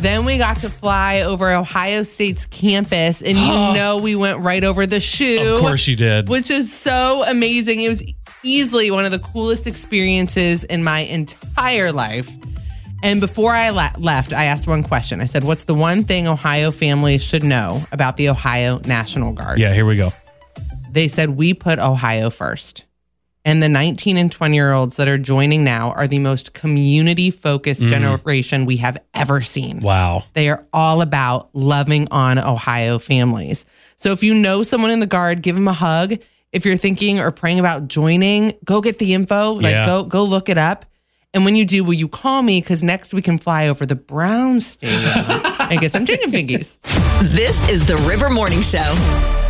Then we got to fly over Ohio State's campus, and we went right over the shoe. Of course you did. Which is so amazing. It was easily one of the coolest experiences in my entire life. And before I left, I asked one question. I said, what's the one thing Ohio families should know about the Ohio National Guard? Yeah, here we go. They said, we put Ohio first. And the 19 and 20-year-olds that are joining now are the most community-focused generation we have ever seen. Wow. They are all about loving on Ohio families. So if you know someone in the Guard, give them a hug. If you're thinking or praying about joining, go get the info. Go look it up. And when you do, will you call me? Because next we can fly over the Browns Stadium and get some chicken fingies. This is the River Morning Show.